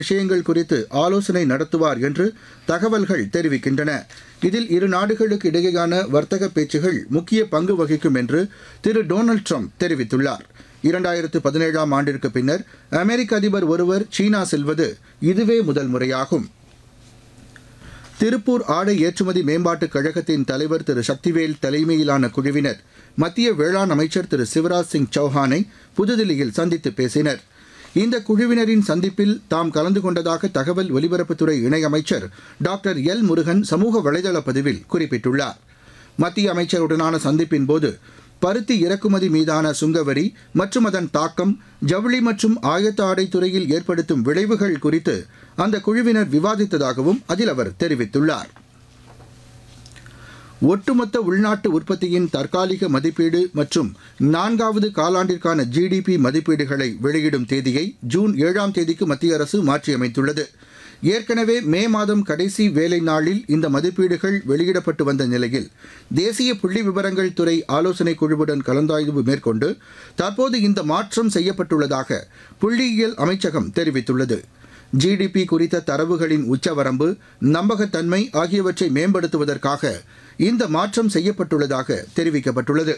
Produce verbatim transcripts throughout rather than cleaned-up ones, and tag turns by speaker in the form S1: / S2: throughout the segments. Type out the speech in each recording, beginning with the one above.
S1: விஷயங்கள் குறித்து ஆலோசனை நடத்துவார் என்று தகவல்கள் தெரிவிக்கின்றன. இதில் இரு நாடுகளுக்கு இடையேயான வர்த்தக பேச்சுகள் முக்கிய பங்கு வகிக்கும் என்று திரு டொனால்டு ட்ரம்ப் தெரிவித்துள்ளார். இரண்டாயிரத்து பதினேழாம் ஆண்டிற்கு பின்னர் அமெரிக்க அதிபர் ஒருவர் சீனா செல்வது இதுவே முதல் முறையாகும். திருப்பூர் ஆடை ஏற்றுமதி மேம்பாட்டுக் கழகத்தின் தலைவர் திரு சக்திவேல் தலைமையிலான குழுவினர் மத்திய வேளாண் அமைச்சர் திரு சிவராஜ் சிங் சௌஹானை புதுதில்லியில் சந்தித்து பேசினர். இந்த குழுவினரின் சந்திப்பில் தாம் கலந்து கொண்டதாக தகவல் ஒலிபரப்புத்துறை இணையமைச்சர் டாக்டர் எல் முருகன் சமூக வலைதள பதிவில் குறிப்பிட்டுள்ளார். மத்திய அமைச்சருடனான சந்திப்பின் போது பருத்தி இறக்குமதி மீதான சுங்கவரி மற்றும் அதன் தாக்கம், ஜவுளி மற்றும் ஆயத்த ஆடை துறையில் ஏற்படுத்தும் விளைவுகள் குறித்து அந்த குழுவினர் விவாதித்ததாகவும் அதில் அவர் தெரிவித்துள்ளார். ஒட்டுமொத்த உள்நாட்டு உற்பத்தியின் தற்காலிக மதிப்பீடு மற்றும் நான்காவது காலாண்டிற்கான ஜிடிபி மதிப்பீடுகளை வெளியிடும் தேதியை ஜூன் ஏழாம் தேதிக்கு மத்திய அரசு மாற்றியமைத்துள்ளது. ஏற்கனவே மே மாதம் கடைசி வேலை நாளில் இந்த மதிப்பீடுகள் வெளியிடப்பட்டு வந்த நிலையில் தேசிய புள்ளி விவரங்கள் துறை ஆலோசனைக் குழுவுடன் கலந்தாய்வு மேற்கொண்டு தற்போது இந்த மாற்றம் செய்யப்பட்டுள்ளதாக புள்ளியியல் அமைச்சகம் தெரிவித்துள்ளது. ஜிடிபி குறித்த தரவுகளின் உச்சவரம்பு, நம்பகத்தன்மை ஆகியவற்றை மேம்படுத்துவதற்காக இந்த மாற்றம் செய்யப்பட்டுள்ளதாக தெரிவிக்கப்பட்டுள்ளது.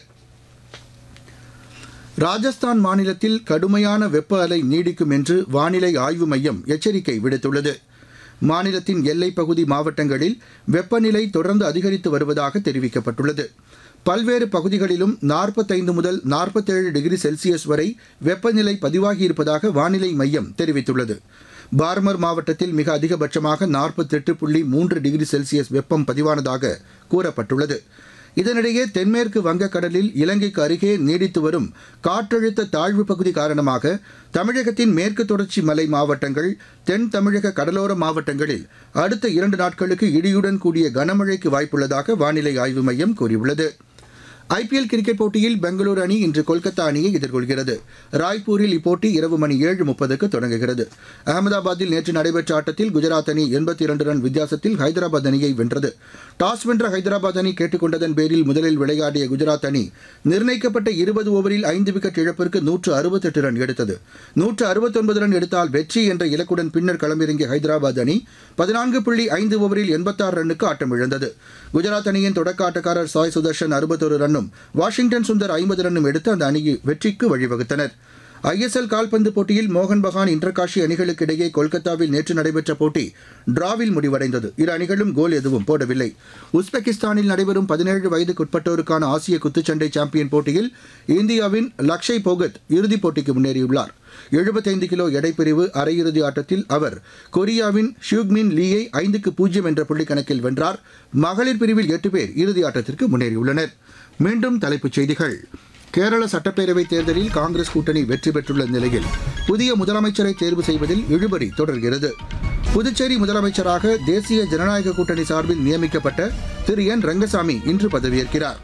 S1: ராஜஸ்தான் மாநிலத்தில் கடுமையான வெப்ப அலை நீடிக்கும் என்று வானிலை ஆய்வு மையம் எச்சரிக்கை விடுத்துள்ளது. மாநிலத்தின் எல்லைப் பகுதி மாவட்டங்களில் வெப்பநிலை தொடர்ந்து அதிகரித்து வருவதாக தெரிவிக்கப்பட்டுள்ளது. பல்வேறு பகுதிகளிலும் நாற்பத்தைந்து முதல் நாற்பத்தேழு டிகிரி செல்சியஸ் வரை வெப்பநிலை பதிவாகியிருப்பதாக வானிலை மையம் தெரிவித்துள்ளது. பார்மர் மாவட்டத்தில் மிக அதிகபட்சமாக நாற்பத்தெட்டு புள்ளி மூன்று டிகிரி செல்சியஸ் வெப்பம் பதிவானதாக கூறப்பட்டுள்ளது. இதனிடையே தென்மேற்கு வங்கக்கடலில் இலங்கைக்கு அருகே நீடித்து வரும் காற்றழுத்த தாழ்வு பகுதி காரணமாக தமிழகத்தின் மேற்கு தொடர்ச்சி மலை மாவட்டங்கள், தென் தமிழக கடலோர மாவட்டங்களில் அடுத்த இரண்டு நாட்களுக்கு இடியுடன் கூடிய கனமழைக்கு வாய்ப்புள்ளதாக வானிலை ஆய்வு மையம் கூறியுள்ளது. ஐபிஎல் கிரிக்கெட் போட்டியில் பெங்களூரு அணி இன்று கொல்கத்தா அணியை எதிர்கொள்கிறது. ராய்ப்பூரில் இப்போட்டி இரவு மணி ஏழு முப்பதுக்கு தொடங்குகிறது. அகமதாபாத்தில் நேற்று நடைபெற்ற ஆட்டத்தில் குஜராத் அணி எண்பத்தி இரண்டு ரன் வித்தியாசத்தில் ஹைதராபாத் அணியை வென்றது. டாஸ் வென்ற ஹைதராபாத் அணி கேட்டுக் கொண்டதன் பேரில் முதலில் விளையாடிய குஜராத் அணி நிர்ணயிக்கப்பட்ட இருபது ஓவரில் ஐந்து விக்கெட் இழப்பிற்கு நூற்று அறுபத்தெட்டு ரன் எடுத்தது. நூற்று அறுபத்தொன்பது ரன் எடுத்தால் வெற்றி என்ற இலக்குடன் பின்னர் களமிறங்கிய ஹைதராபாத் அணி பதினான்கு புள்ளி ஐந்து ஓவரில் எண்பத்தாறு ரன்னுக்கு ஆட்டம் இழந்தது. குஜராத் அணியின் தொடக்க ஆட்டக்காரர் சாய் சுதர்ஷன் அறுபத்தொரு ரன்னும் வாஷிங்டன் சுந்தர் ஐம்பது ரன்னும் எடுத்து அந்த அணியை வெற்றிக்கு வழிவகுத்தனர். ஐஎஸ்எல் கால்பந்து போட்டியில் மோகன் பகான் இன்டர்காஷி அணிகளுக்கு இடையே கொல்கத்தாவில் நேற்று நடைபெற்ற போட்டி டிராவில் முடிவடைந்தது. இரு அணிகளும் கோல் எதுவும் போடவில்லை. உஸ்பெகிஸ்தானில் நடைபெறும் பதினேழு வயதுக்குட்பட்டோருக்கான ஆசிய குத்துச்சண்டை சாம்பியன் போட்டியில் இந்தியாவின் லக்ஷய் போகத் இறுதிப் போட்டிக்கு முன்னேறியுள்ளார். எழுபத்தைந்து கிலோ எடைப்பிரிவு அரையிறுதி ஆட்டத்தில் அவர் கொரியாவின் ஷியூக்மின் லீயை ஐந்துக்கு பூஜ்ஜியம் என்ற புள்ளி கணக்கில் வென்றார். மகளிர் பிரிவில் எட்டு பேர் இறுதி ஆட்டத்திற்கு முன்னேறியுள்ளனர். மீண்டும் தலைப்புச் செய்திகள். கேரள சட்டப்பேரவைத் தேர்தலில் காங்கிரஸ் கூட்டணி வெற்றி பெற்றுள்ள நிலையில் புதிய முதலமைச்சரை தேர்வு செய்வதில் இழுபறி தொடர்கிறது. புதுச்சேரி முதலமைச்சராக தேசிய ஜனநாயக கூட்டணி சார்பில் நியமிக்கப்பட்ட திரு என் ரங்கசாமி இன்று பதவியேற்கிறார்.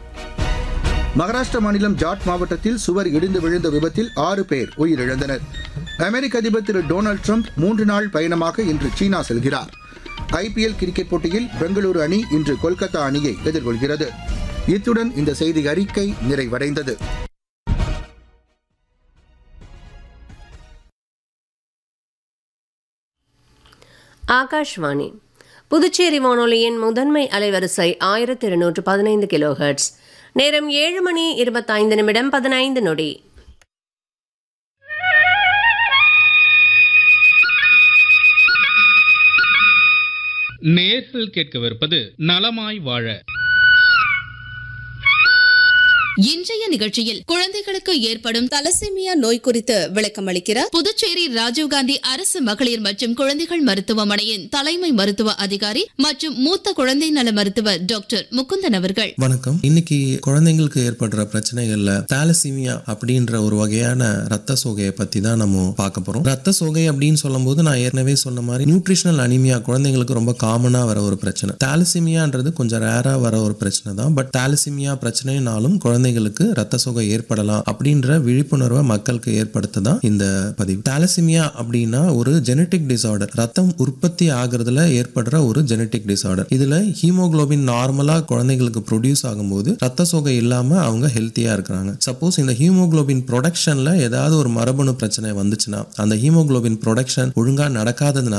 S1: மகாராஷ்டிர மாநிலம் ஜாட் மாவட்டத்தில் சுவர் இடிந்து விழுந்த விபத்தில் ஆறு பேர் உயிரிழந்தனர். அமெரிக்க அதிபர் திரு டொனால்டு ட்ரம்ப் மூன்று நாள் பயணமாக இன்று சீனா செல்கிறார். ஐபிஎல் கிரிக்கெட் போட்டியில் பெங்களூரு அணி இன்று கொல்கத்தா அணியை எதிர்கொள்கிறது. இத்துடன் இந்த செய்தி அறிக்கை நிறைவடைந்தது.
S2: ஆகாஷ்வாணி புதுச்சேரி வானொலியின் முதன்மை அலைவரிசை ஆயிரத்தி இருநூற்று பதினைந்து கிலோ ஹெர்ட்ஸ். நேரம் ஏழு மணி இருபத்தைந்து நிமிடம் பதினைந்து நொடி.
S3: நேர்கள் கேட்கவிருப்பது நலமாய் வாழ.
S4: இன்றைய நிகழ்ச்சியில் குழந்தைகளுக்கு ஏற்படும் தலசீமியா நோய் குறித்து விளக்கம் அளிக்கிறார் புதுச்சேரி ராஜீவ்காந்தி அரசு மகளிர் மற்றும் குழந்தைகள் மருத்துவமனையின் தலைமை மருத்துவ அதிகாரி மற்றும் மூத்த குழந்தை நல மருத்துவர் டாக்டர் முகுந்தன் அவர்கள்.
S5: வணக்கம். இன்னைக்கு குழந்தைங்களுக்கு ஏற்படுற பிரச்சனைகள்ல தாலசீமியா அப்படின்ற ஒரு வகையான ரத்த சோகையை பத்தி தான் நம்ம பார்க்க போறோம். ரத்த சோகை அப்படின்னு சொல்லும் போது நான் ஏற்கனவே சொன்ன மாதிரி நியூட்ரிஷனல் அனிமியா குழந்தைங்களுக்கு ரொம்ப காமனா வர ஒரு பிரச்சனை. தாலசீமியான்றது கொஞ்சம் ரேரா வர ஒரு பிரச்சனை தான். பட் தாலசீமியா பிரச்சனைனாலும் குழந்தை குழந்தைகளுக்கு ரத்த சோகை ஏற்படலாம் அப்படின்ற விழிப்புணர்வை மக்களுக்கு ஏற்படுத்த தான் இந்த பதிவு. தாலசிமியா அப்படின்னா ஒரு ஜெனட்டிக் டிசார்டர், ரத்தம் உற்பத்தி ஆகுறதுல ஏற்படுற ஒரு ஜெனட்டிக் டிசார்டர். இதுல ஹீமோகுளோபின் நார்மலா குழந்தைகளுக்கு ப்ரொடியூஸ் ஆகும்போது ரத்த சோகை இல்லாம அவங்க ஹெல்த்தியா இருக்கிறாங்க. சப்போஸ் இந்த ஹீமோகுளோபின் ப்ரொடக்ஷன்ல ஏதாவது ஒரு மரபணு பிரச்சனை வந்துச்சுன்னா அந்த ஹீமோகுளோபின் ப்ரொடக்ஷன் ஒழுங்கா நடக்காததுனால